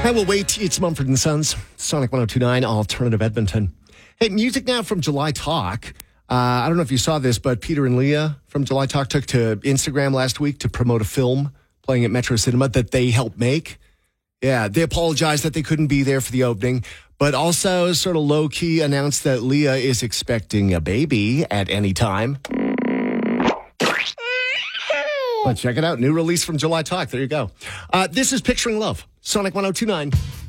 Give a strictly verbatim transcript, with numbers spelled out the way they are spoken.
I will wait. It's Mumford and Sons, Sonic one oh two point nine, Alternative Edmonton. Hey, music now from July Talk. Uh, I don't know if you saw this, but Peter and Leah from July Talk took to Instagram last week to promote a film playing at Metro Cinema that they helped make. Yeah, they apologized that they couldn't be there for the opening, but also sort of low-key announced that Leah is expecting a baby at any time. Well, check it out. New release from July Talk. There you go. Uh, this is Picturing Love, Sonic one oh two point nine.